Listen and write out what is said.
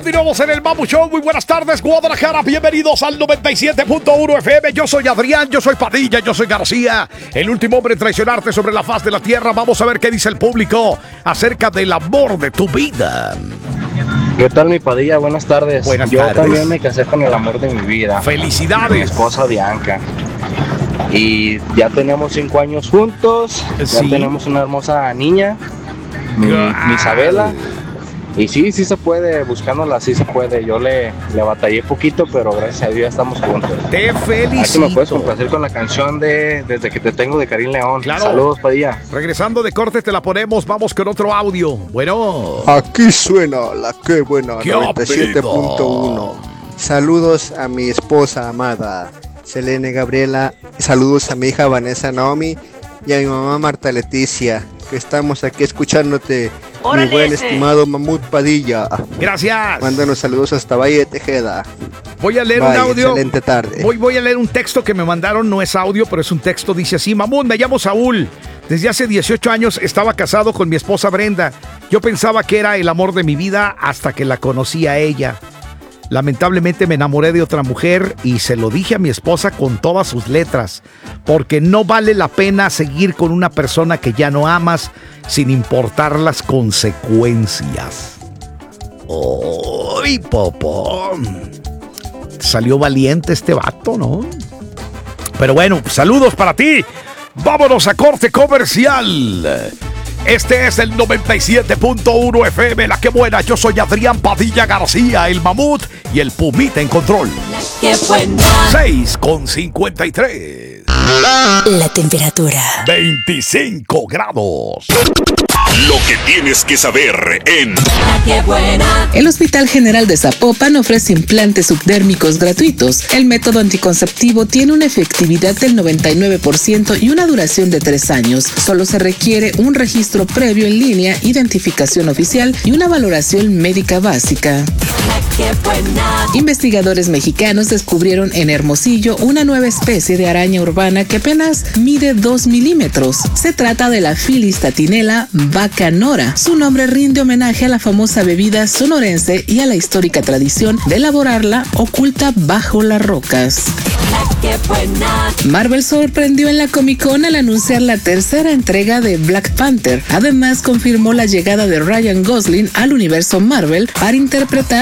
Continuamos en el Mamu Show. Muy buenas tardes, Guadalajara. Bienvenidos al 97.1 FM. Yo soy Adrián, yo soy Padilla, yo soy García. El último hombre en traicionarte sobre la faz de la tierra. Vamos a ver qué dice el público acerca del amor de tu vida. ¿Qué tal, mi Padilla? Buenas tardes. Buenas Yo tardes. también me casé con el amor de mi vida. ¡Felicidades! Mi esposa Bianca. Y ya tenemos 5 años juntos. Sí. Ya tenemos una hermosa niña, mi Isabela. Y sí se puede, buscándola sí se puede. Yo le batallé poquito, pero gracias a Dios ya estamos juntos. Te felicito. Así me puedes complacer con la canción de Desde que te tengo de Karim León. Claro. Saludos, Padilla. Regresando de corte te la ponemos. Vamos con otro audio. Bueno. Aquí suena la que buena ¡Qué 97.1. Saludos a mi esposa amada Selene Gabriela. Saludos a mi hija Vanessa Naomi y a mi mamá Marta Leticia, que estamos aquí escuchándote. Mi buen estimado Mamut Padilla. Gracias. Mándanos saludos hasta Valle de Tejeda. Voy a leer Bye, un audio. Excelente tarde. Voy a leer un texto que me mandaron. No es audio, pero es un texto. Dice así: Mamón, me llamo Saúl. Desde hace 18 años estaba casado con mi esposa Brenda. Yo pensaba que era el amor de mi vida hasta que la conocí a ella. Lamentablemente me enamoré de otra mujer y se lo dije a mi esposa con todas sus letras, porque no vale la pena seguir con una persona que ya no amas sin importar las consecuencias. ¡Uy, popó! Salió valiente este vato, ¿no? Pero bueno, saludos para ti. Vámonos a corte comercial. Este es el 97.1 FM, La Que Buena. Yo soy Adrián Padilla García, el Mamut y el Pumita en control. ¡Qué buena! 6:53. La temperatura. 25 grados. Lo que tienes que saber en ¡Qué buena! El Hospital General de Zapopan ofrece implantes subdérmicos gratuitos. El método anticonceptivo tiene una efectividad del 99% y una duración de 3 años. Solo se requiere un registro previo en línea, identificación oficial y una valoración médica básica. ¡Qué buena! Investigadores mexicanos descubrieron en Hermosillo una nueva especie de araña urbana que apenas mide 2 milímetros. Se trata de la Filistatinella bacanora. Su nombre rinde homenaje a la famosa bebida sonorense y a la histórica tradición de elaborarla oculta bajo las rocas. ¡Qué buena! Marvel sorprendió en la Comic Con al anunciar la tercera entrega de Black Panther. Además, confirmó la llegada de Ryan Gosling al universo Marvel para interpretar